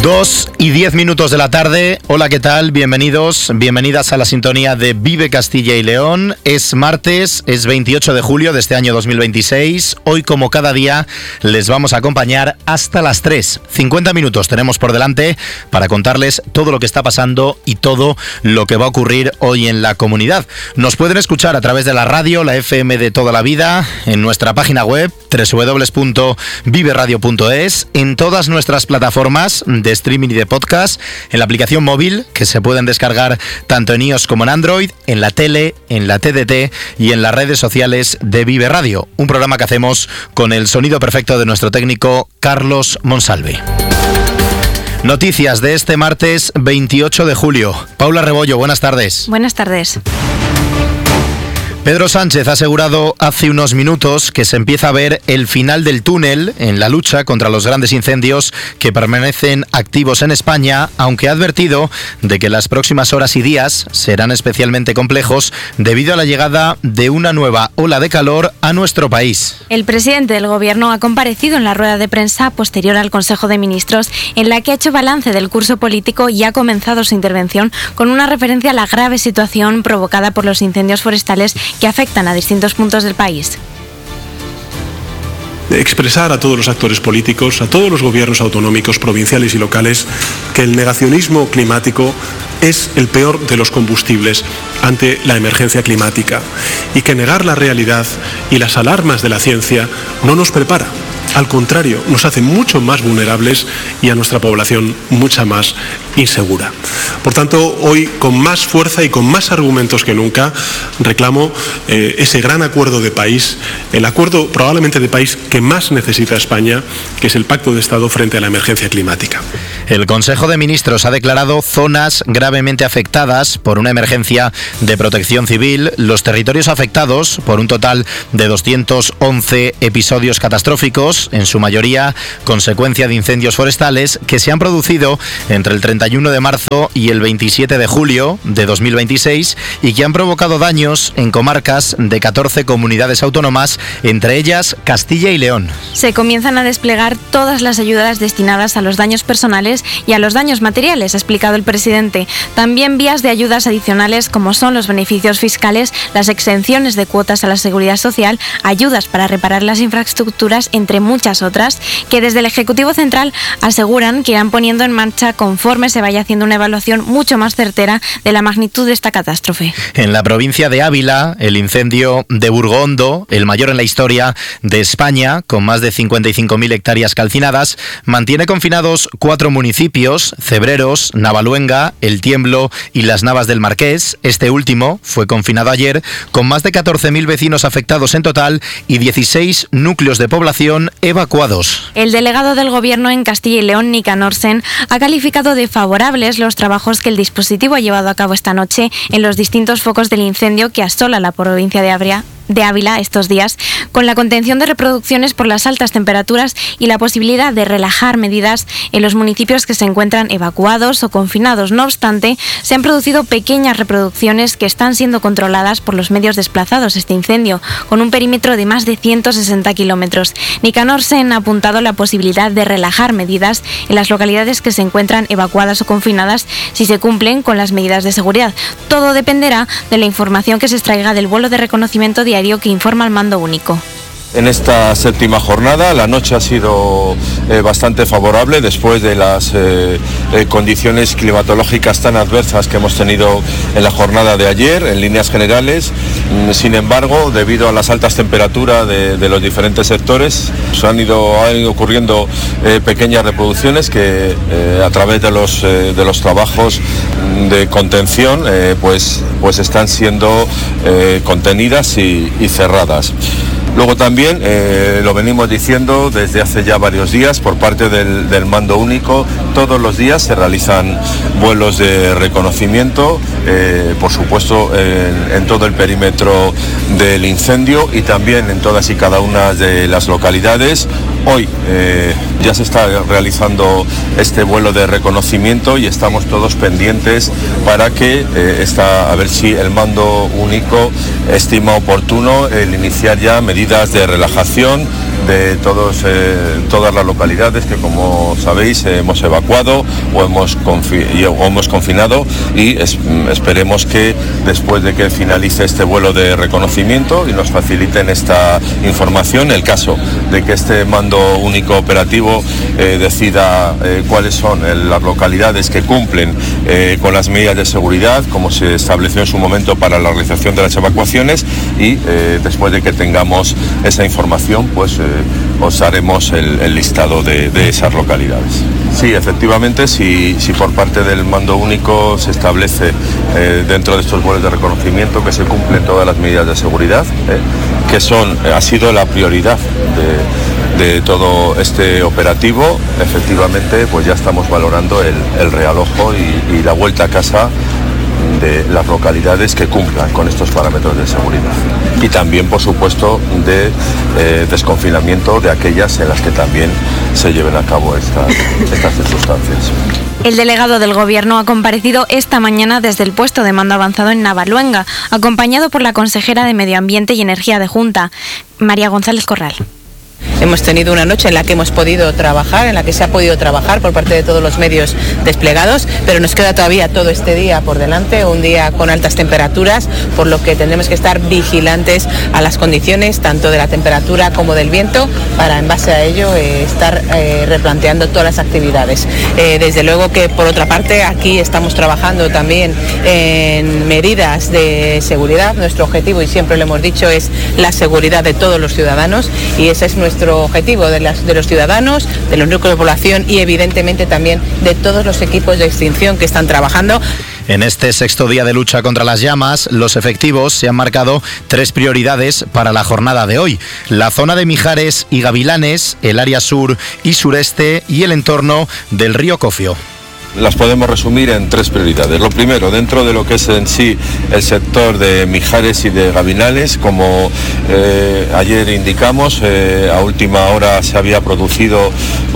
2:10 de la tarde. Hola, ¿qué tal? Bienvenidos, bienvenidas a la sintonía de Vive Castilla y León. Es martes, es 28 de julio de este año 2026. Hoy, como cada día, les vamos a acompañar hasta las 3. 50 minutos tenemos por delante para contarles todo lo que está pasando y todo lo que va a ocurrir hoy en la comunidad. Nos pueden escuchar a través de la radio, la FM de toda la vida, en nuestra página web www.viveradio.es, en todas nuestras plataformas de streaming y de podcast, en la aplicación móvil que se pueden descargar tanto en iOS como en Android, en la tele, en la TDT y en las redes sociales de Vive Radio, un programa que hacemos con el sonido perfecto de nuestro técnico Carlos Monsalve. Noticias de este martes 28 de julio. Paula Rebollo, buenas tardes. Buenas tardes. Pedro Sánchez ha asegurado hace unos minutos que se empieza a ver el final del túnel en la lucha contra los grandes incendios que permanecen activos en España, aunque ha advertido de que las próximas horas y días serán especialmente complejos debido a la llegada de una nueva ola de calor a nuestro país. El presidente del Gobierno ha comparecido en la rueda de prensa posterior al Consejo de Ministros, en la que ha hecho balance del curso político y ha comenzado su intervención con una referencia a la grave situación provocada por los incendios forestales que afectan a distintos puntos del país. Expresar a todos los actores políticos, a todos los gobiernos autonómicos, provinciales y locales, que el negacionismo climático es el peor de los combustibles ante la emergencia climática y que negar la realidad y las alarmas de la ciencia no nos prepara. Al contrario, nos hace mucho más vulnerables y a nuestra población mucha más insegura. Por tanto, hoy, con más fuerza y con más argumentos que nunca, reclamo ese gran acuerdo de país, el acuerdo probablemente de país que más necesita España, que es el Pacto de Estado frente a la emergencia climática. El Consejo de Ministros ha declarado zonas gravemente afectadas por una emergencia de protección civil. Los territorios afectados por un total de 211 episodios catastróficos, en su mayoría consecuencia de incendios forestales que se han producido entre el 31 de marzo y el 27 de julio de 2026 y que han provocado daños en comarcas de 14 comunidades autónomas, entre ellas Castilla y León. Se comienzan a desplegar todas las ayudas destinadas a los daños personales y a los daños materiales, ha explicado el presidente. También vías de ayudas adicionales como son los beneficios fiscales, las exenciones de cuotas a la seguridad social, ayudas para reparar las infraestructuras, entre muchas otras, que desde el Ejecutivo Central aseguran que irán poniendo en marcha conforme se vaya haciendo una evaluación mucho más certera de la magnitud de esta catástrofe. En la provincia de Ávila, el incendio de Burgondo, el mayor en la historia de España, con más de 55.000 hectáreas calcinadas, mantiene confinados 4 municipios: Cebreros, Navaluenga, El Tiemblo y Las Navas del Marqués. Este último fue confinado ayer, con más de 14.000 vecinos afectados en total y 16 núcleos de población evacuados. El delegado del Gobierno en Castilla y León, Nicanor Sen, ha calificado de favorables los trabajos que el dispositivo ha llevado a cabo esta noche en los distintos focos del incendio que asola la provincia de Ávila estos días, con la contención de reproducciones por las altas temperaturas y la posibilidad de relajar medidas en los municipios que se encuentran evacuados o confinados. No obstante, se han producido pequeñas reproducciones que están siendo controladas por los medios desplazados a este incendio, con un perímetro de más de 160 kilómetros. Nicanor Sen ha apuntado la posibilidad de relajar medidas en las localidades que se encuentran evacuadas o confinadas si se cumplen con las medidas de seguridad. Todo dependerá de la información que se extraiga del vuelo de reconocimiento diario que informa el mando único. En esta séptima jornada la noche ha sido bastante favorable después de las condiciones climatológicas tan adversas que hemos tenido en la jornada de ayer, en líneas generales. Sin embargo, debido a las altas temperaturas de los diferentes sectores, han ido ocurriendo pequeñas reproducciones que a través de los trabajos de contención pues están siendo contenidas y cerradas. Luego también, lo venimos diciendo desde hace ya varios días por parte del mando único, todos los días se realizan vuelos de reconocimiento, por supuesto en todo el perímetro del incendio y también en todas y cada una de las localidades. Hoy ya se está realizando este vuelo de reconocimiento y estamos todos pendientes para que a ver si el mando único estima oportuno el iniciar ya medidas de relajación de todas las localidades que, como sabéis, hemos evacuado o hemos confinado, y esperemos que después de que finalice este vuelo de reconocimiento y nos faciliten esta información, el caso de que este mando único operativo decida cuáles son las localidades que cumplen con las medidas de seguridad como se estableció en su momento para la realización de las evacuaciones, y después de que tengamos esa información, pues os haremos el listado de esas localidades. Sí, efectivamente, si por parte del mando único se establece dentro de estos vuelos de reconocimiento que se cumplen todas las medidas de seguridad, que ha sido la prioridad de todo este operativo, efectivamente pues ya estamos valorando el realojo y la vuelta a casa de las localidades que cumplan con estos parámetros de seguridad, y también, por supuesto, de desconfinamiento de aquellas en las que también se lleven a cabo estas circunstancias. El delegado del Gobierno ha comparecido esta mañana desde el puesto de mando avanzado en Navaluenga, acompañado por la consejera de Medio Ambiente y Energía de Junta, María González Corral. Hemos tenido una noche en la que hemos podido trabajar, en la que se ha podido trabajar por parte de todos los medios desplegados, pero nos queda todavía todo este día por delante, un día con altas temperaturas, por lo que tendremos que estar vigilantes a las condiciones tanto de la temperatura como del viento, para en base a ello estar replanteando todas las actividades. Desde luego que, por otra parte, aquí estamos trabajando también en medidas de seguridad. Nuestro objetivo, y siempre lo hemos dicho, es la seguridad de todos los ciudadanos, y ese es nuestro objetivo, de los ciudadanos, de los núcleos de población y evidentemente también de todos los equipos de extinción que están trabajando. En este sexto día de lucha contra las llamas, los efectivos se han marcado 3 prioridades para la jornada de hoy: la zona de Mijares y Gavilanes, el área sur y sureste y el entorno del río Cofio. Las podemos resumir en 3 prioridades. Lo primero, dentro de lo que es en sí el sector de Mijares y de Gavilanes, como ayer indicamos, a última hora se había producido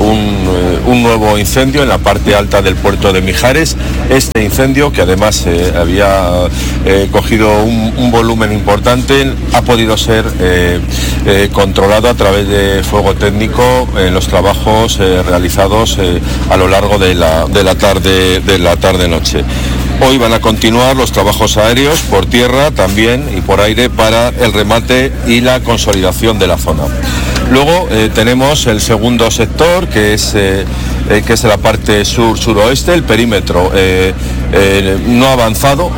un nuevo incendio en la parte alta del puerto de Mijares. Este incendio, que además había cogido un volumen importante, ha podido ser controlado a través de fuego técnico en los trabajos realizados a lo largo de la tarde-noche. Hoy van a continuar los trabajos aéreos por tierra también y por aire para el remate y la consolidación de la zona. Luego tenemos el segundo sector, que es la parte sur-suroeste, el perímetro no ha avanzado,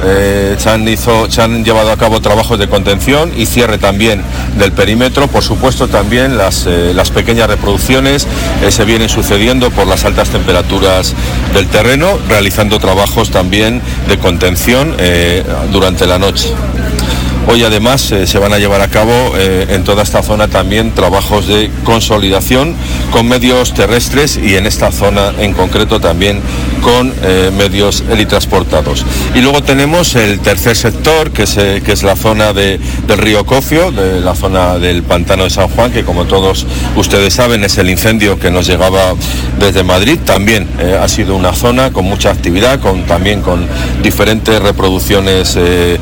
se han llevado a cabo trabajos de contención y cierre también del perímetro. Por supuesto, también las pequeñas reproducciones se vienen sucediendo por las altas temperaturas del terreno, realizando trabajos también de contención durante la noche. Hoy además se van a llevar a cabo en toda esta zona también trabajos de consolidación con medios terrestres y en esta zona en concreto también con medios helitransportados. Y luego tenemos el tercer sector, que es la zona del río Cofio, de la zona del pantano de San Juan, que como todos ustedes saben es el incendio que nos llegaba desde Madrid. También ha sido una zona con mucha actividad, también con diferentes reproducciones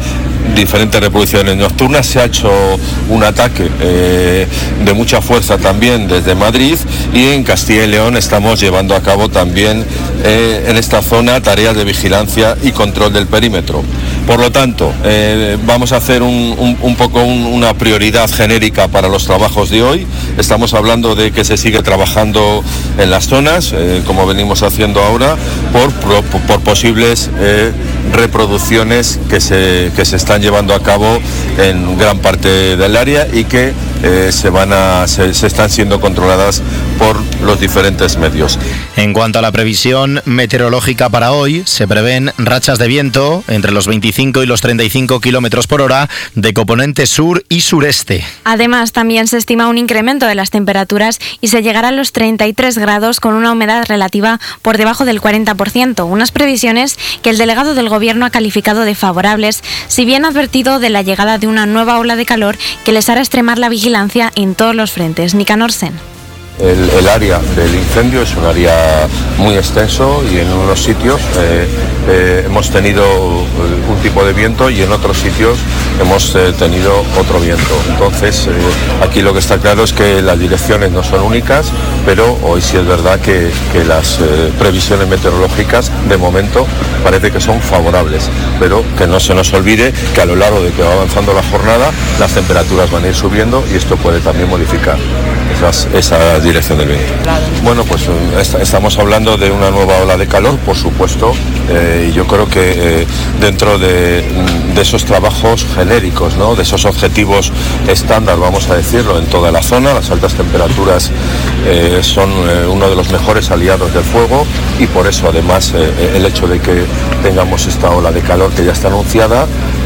nocturnas. Se ha hecho un ataque de mucha fuerza también desde Madrid, y en Castilla y León estamos llevando a cabo también en esta zona tareas de vigilancia y control del perímetro. Por lo tanto, vamos a hacer un poco una prioridad genérica para los trabajos de hoy. Estamos hablando de que se sigue trabajando en las zonas, como venimos haciendo ahora, por posibles reproducciones que se están llevando a cabo en gran parte del área y que se están siendo controladas por los diferentes medios. En cuanto a la previsión meteorológica para hoy, se prevén rachas de viento entre los 25 y los 35 kilómetros por hora de componente sur y sureste. Además, también se estima un incremento de las temperaturas y se llegará a los 33 grados con una humedad relativa por debajo del 40%, unas previsiones que el delegado del Gobierno ha calificado de favorables, si bien ha advertido de la llegada de una nueva ola de calor que les hará extremar la vigilancia en todos los frentes. Nicanor Sen. El área del incendio es un área muy extenso y en unos sitios hemos tenido un tipo de viento y en otros sitios hemos tenido otro viento. Entonces, aquí lo que está claro es que las direcciones no son únicas, pero hoy sí es verdad que las previsiones meteorológicas de momento parece que son favorables, pero que no se nos olvide que a lo largo de que va avanzando la jornada las temperaturas van a ir subiendo y esto puede también modificar esa dirección del viento. Bueno, pues estamos hablando de una nueva ola de calor, por supuesto, y yo creo que dentro de esos trabajos genéricos, ¿no?, de esos objetivos estándar, vamos a decirlo, en toda la zona, las altas temperaturas son uno de los mejores aliados del fuego y por eso además el hecho de que tengamos esta ola de calor que ya está anunciada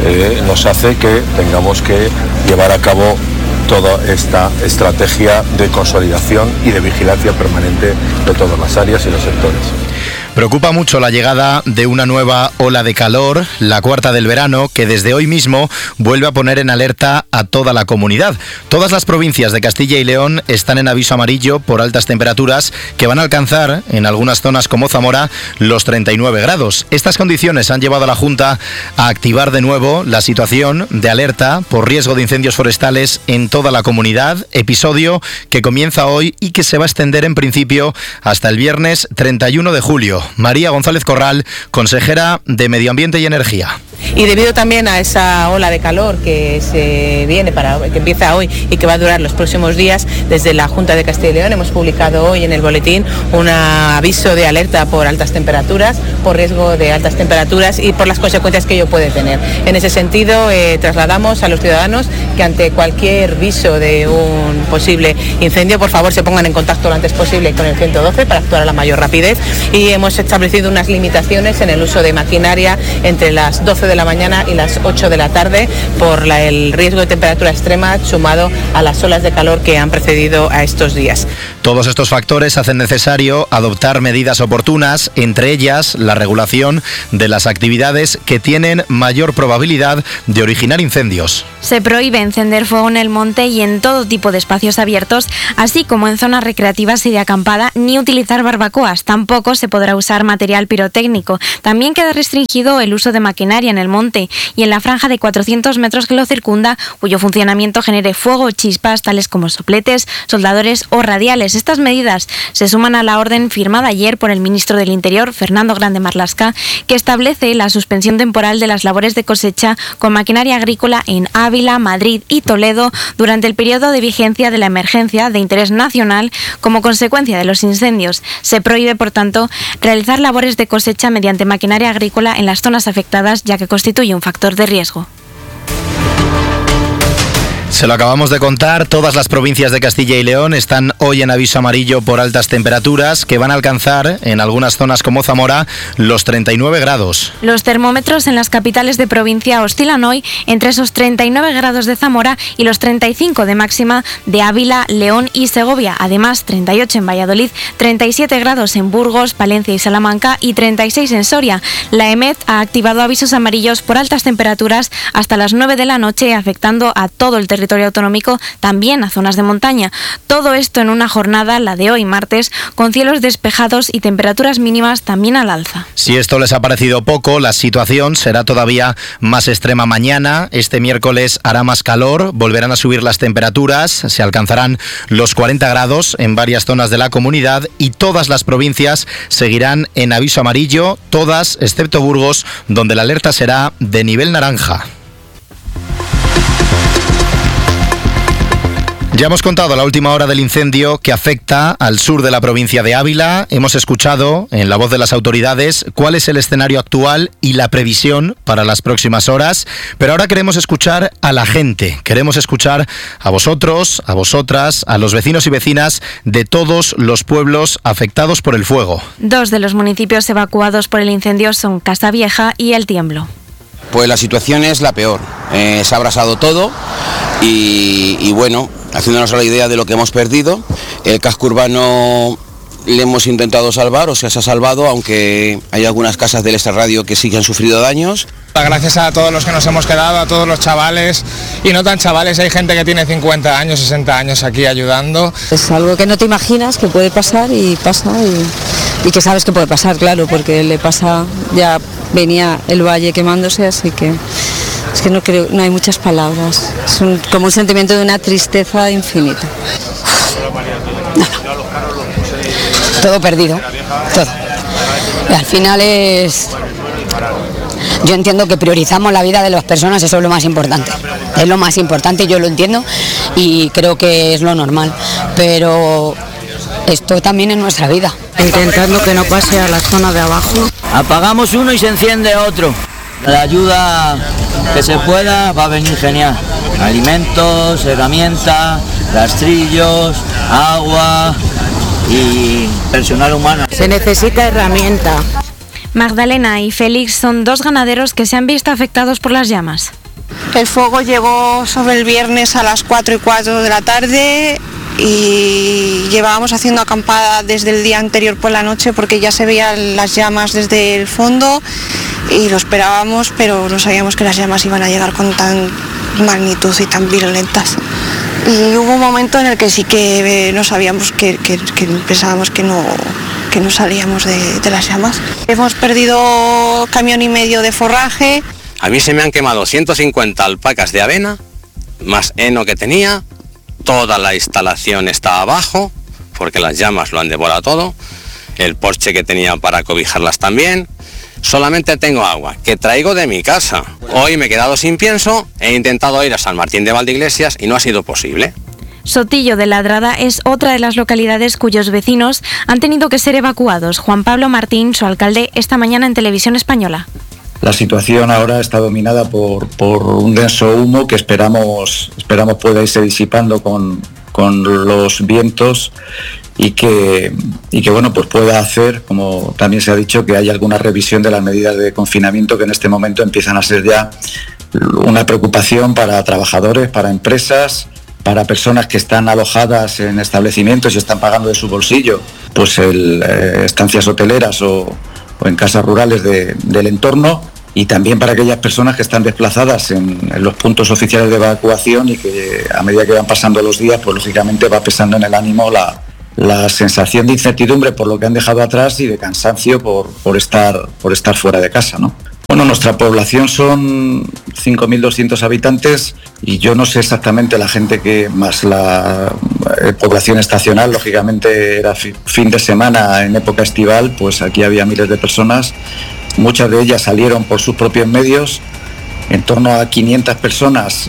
nos hace que tengamos que llevar a cabo toda esta estrategia de consolidación y de vigilancia permanente de todas las áreas y los sectores. Preocupa mucho la llegada de una nueva ola de calor, la cuarta del verano, que desde hoy mismo vuelve a poner en alerta a toda la comunidad. Todas las provincias de Castilla y León están en aviso amarillo por altas temperaturas que van a alcanzar, en algunas zonas como Zamora, los 39 grados. Estas condiciones han llevado a la Junta a activar de nuevo la situación de alerta por riesgo de incendios forestales en toda la comunidad, episodio que comienza hoy y que se va a extender en principio hasta el viernes 31 de julio. María González Corral, consejera de Medio Ambiente y Energía. Y debido también a esa ola de calor que se viene que empieza hoy y que va a durar los próximos días, desde la Junta de Castilla y León hemos publicado hoy en el boletín un aviso de alerta por altas temperaturas, por riesgo de altas temperaturas y por las consecuencias que ello puede tener. En ese sentido, trasladamos a los ciudadanos que ante cualquier viso de un posible incendio, por favor se pongan en contacto lo antes posible con el 112 para actuar a la mayor rapidez, y hemos establecido unas limitaciones en el uso de maquinaria entre las 12 de la mañana y las 8 de la tarde por el riesgo de temperatura extrema sumado a las olas de calor que han precedido a estos días. Todos estos factores hacen necesario adoptar medidas oportunas, entre ellas la regulación de las actividades que tienen mayor probabilidad de originar incendios. Se prohíbe encender fuego en el monte y en todo tipo de espacios abiertos, así como en zonas recreativas y de acampada, ni utilizar barbacoas. Tampoco se podrá usar material pirotécnico. También queda restringido el uso de maquinaria en el monte y en la franja de 400 metros que lo circunda, cuyo funcionamiento genere fuego o chispas, tales como sopletes, soldadores o radiales. Estas medidas se suman a la orden firmada ayer por el ministro del Interior, Fernando Grande Marlaska, que establece la suspensión temporal de las labores de cosecha con maquinaria agrícola en Ávila, Madrid y Toledo durante el periodo de vigencia de la emergencia de interés nacional como consecuencia de los incendios. Se prohíbe, por tanto, realizar labores de cosecha mediante maquinaria agrícola en las zonas afectadas, ya que constituye un factor de riesgo. Se lo acabamos de contar, todas las provincias de Castilla y León están hoy en aviso amarillo por altas temperaturas que van a alcanzar, en algunas zonas como Zamora, los 39 grados. Los termómetros en las capitales de provincia oscilan hoy entre esos 39 grados de Zamora y los 35 de máxima de Ávila, León y Segovia. Además, 38 en Valladolid, 37 grados en Burgos, Palencia y Salamanca y 36 en Soria. La EMET ha activado avisos amarillos por altas temperaturas hasta las 9 de la noche, afectando a todo el territorio autonómico, también a zonas de montaña. Todo esto en una jornada, la de hoy martes, con cielos despejados y temperaturas mínimas también al alza. Si esto les ha parecido poco, la situación será todavía más extrema mañana. Este miércoles hará más calor, volverán a subir las temperaturas, se alcanzarán los 40 grados en varias zonas de la comunidad y todas las provincias seguirán en aviso amarillo, todas excepto Burgos, donde la alerta será de nivel naranja. Ya hemos contado la última hora del incendio que afecta al sur de la provincia de Ávila. Hemos escuchado, en la voz de las autoridades, cuál es el escenario actual y la previsión para las próximas horas. Pero ahora queremos escuchar a la gente. Queremos escuchar a vosotros, a vosotras, a los vecinos y vecinas de todos los pueblos afectados por el fuego. 2 de los municipios evacuados por el incendio son Casavieja y El Tiemblo. Pues la situación es la peor. Se ha abrasado todo y bueno, haciéndonos a la idea de lo que hemos perdido, el casco urbano le hemos intentado salvar, o sea, se ha salvado, aunque hay algunas casas del extrarradio que sí que han sufrido daños. Gracias a todos los que nos hemos quedado, a todos los chavales y no tan chavales, hay gente que tiene 50 años, 60 años aquí ayudando. Es algo que no te imaginas que puede pasar y pasa y que sabes que puede pasar, claro, porque le pasa, ya venía el valle quemándose, así que es que no hay muchas palabras, es como un sentimiento de una tristeza infinita. Todo perdido, todo. Y al final yo entiendo que priorizamos la vida de las personas, eso es lo más importante. Es lo más importante, yo lo entiendo y creo que es lo normal. Pero esto también es nuestra vida. Intentando que no pase a la zona de abajo. Apagamos uno y se enciende otro. La ayuda que se pueda va a venir genial. Alimentos, herramientas, rastrillos, agua y personal humano. Se necesita herramienta. Magdalena y Félix son dos ganaderos que se han visto afectados por las llamas. El fuego llegó sobre el viernes a las 4:04 de la tarde y llevábamos haciendo acampada desde el día anterior por la noche porque ya se veían las llamas desde el fondo y lo esperábamos, pero no sabíamos que las llamas iban a llegar con tan magnitud y tan violentas. Y hubo un momento en el que sí que no sabíamos, que pensábamos que no salíamos de las llamas. Hemos perdido camión y medio de forraje. A mí se me han quemado 150 alpacas de avena, más heno que tenía, toda la instalación está abajo, porque las llamas lo han devorado todo, el porche que tenía para cobijarlas también. Solamente tengo agua, que traigo de mi casa. Hoy me he quedado sin pienso, he intentado ir a San Martín de Valdeiglesias y no ha sido posible. Sotillo de Ladrada es otra de las localidades cuyos vecinos han tenido que ser evacuados. Juan Pablo Martín, su alcalde, esta mañana en Televisión Española. La situación ahora está dominada por un denso humo que esperamos pueda irse disipando con los vientos y que bueno, pues pueda hacer, como también se ha dicho, que haya alguna revisión de las medidas de confinamiento que en este momento empiezan a ser ya una preocupación para trabajadores, para empresas, para personas que están alojadas en establecimientos y están pagando de su bolsillo, pues estancias hoteleras o en casas rurales del entorno, y también para aquellas personas que están desplazadas en los puntos oficiales de evacuación y que a medida que van pasando los días, pues lógicamente va pesando en el ánimo la sensación de incertidumbre por lo que han dejado atrás y de cansancio por estar fuera de casa, ¿no? Bueno, nuestra población son 5.200 habitantes y yo no sé exactamente la gente que más la población estacional, lógicamente era fin de semana en época estival, pues aquí había miles de personas, muchas de ellas salieron por sus propios medios, en torno a 500 personas,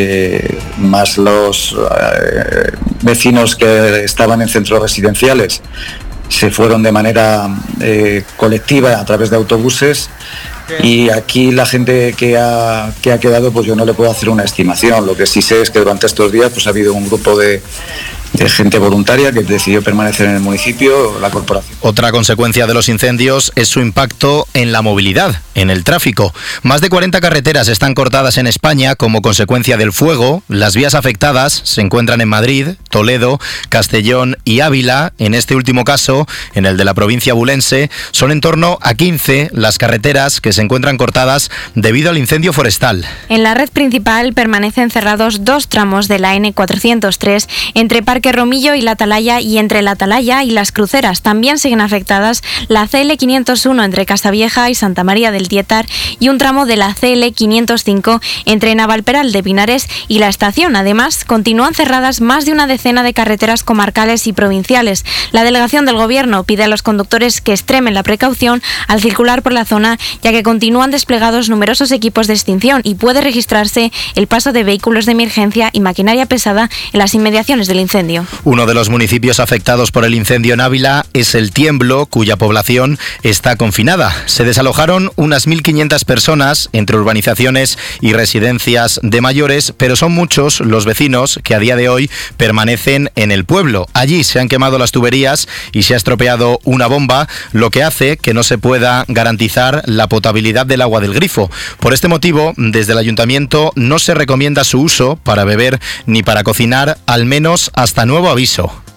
más los vecinos que estaban en centros residenciales, se fueron de manera colectiva a través de autobuses. Y aquí la gente que ha quedado, pues yo no le puedo hacer una estimación. Lo que sí sé es que durante estos días pues ha habido un grupo de gente voluntaria que decidió permanecer en el municipio, la corporación. Otra consecuencia de los incendios es su impacto en la movilidad, en el tráfico. Más de 40 carreteras están cortadas en España como consecuencia del fuego. Las vías afectadas se encuentran en Madrid, Toledo, Castellón y Ávila. En este último caso, en el de la provincia bulense, son en torno a 15 las carreteras que se encuentran cortadas debido al incendio forestal. En la red principal permanecen cerrados 2 tramos de la N403 entre Parque Romillo y La Atalaya, y entre La Atalaya y Las Cruceras también siguen afectadas la CL 501 entre Casavieja y Santa María del Tietar y un tramo de la CL 505 entre Navalperal de Pinares y La Estación. Además, continúan cerradas más de una decena de carreteras comarcales y provinciales. La delegación del Gobierno pide a los conductores que extremen la precaución al circular por la zona, ya que continúan desplegados numerosos equipos de extinción y puede registrarse el paso de vehículos de emergencia y maquinaria pesada en las inmediaciones del incendio. Uno de los municipios afectados por el incendio en Ávila es El Tiemblo, cuya población está confinada. Se desalojaron unas 1.500 personas entre urbanizaciones y residencias de mayores, pero son muchos los vecinos que a día de hoy permanecen en el pueblo. Allí se han quemado las tuberías y se ha estropeado una bomba, lo que hace que no se pueda garantizar la potabilidad del agua del grifo. Por este motivo, desde el ayuntamiento no se recomienda su uso para beber ni para cocinar, al menos hasta nuevo aviso.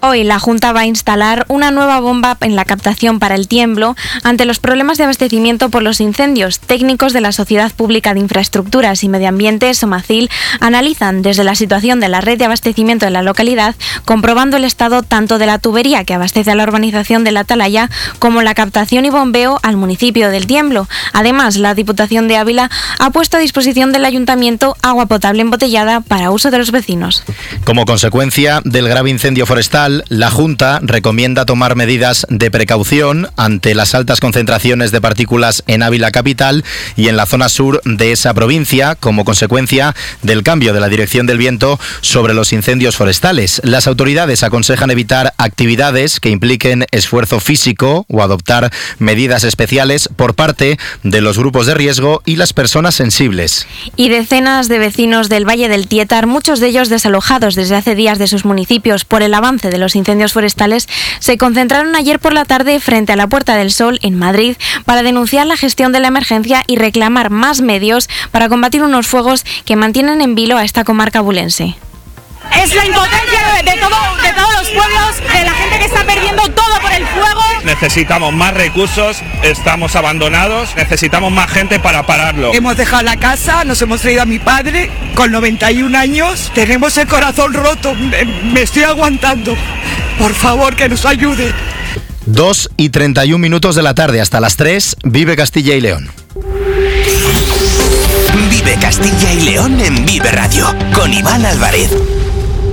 Hoy la Junta va a instalar una nueva bomba en la captación para el Tiemblo ante los problemas de abastecimiento por los incendios. Técnicos de la Sociedad Pública de Infraestructuras y Medio Ambiente, Somacil, analizan desde la situación de la red de abastecimiento de la localidad, comprobando el estado tanto de la tubería que abastece a la urbanización de La Atalaya como la captación y bombeo al municipio del Tiemblo. Además, la Diputación de Ávila ha puesto a disposición del Ayuntamiento agua potable embotellada para uso de los vecinos. Como consecuencia del grave incendio forestal, la Junta recomienda tomar medidas de precaución ante las altas concentraciones de partículas en Ávila capital y en la zona sur de esa provincia, como consecuencia del cambio de la dirección del viento sobre los incendios forestales. Las autoridades aconsejan evitar actividades que impliquen esfuerzo físico o adoptar medidas especiales por parte de los grupos de riesgo y las personas sensibles. Y decenas de vecinos del Valle del Tietar, muchos de ellos desalojados desde hace días de sus municipios por el avance de los incendios forestales, se concentraron ayer por la tarde frente a la Puerta del Sol en Madrid para denunciar la gestión de la emergencia y reclamar más medios para combatir unos fuegos que mantienen en vilo a esta comarca abulense. Es la impotencia de todos los pueblos, de la gente que está perdiendo todo por el fuego. Necesitamos más recursos, estamos abandonados, necesitamos más gente para pararlo. Hemos dejado la casa, nos hemos traído a mi padre con 91 años, tenemos el corazón roto, me estoy aguantando. Por favor, que nos ayude. 2:31 de la tarde, hasta las 3, Vive Castilla y León. Vive Castilla y León en Vive Radio, con Iván Álvarez.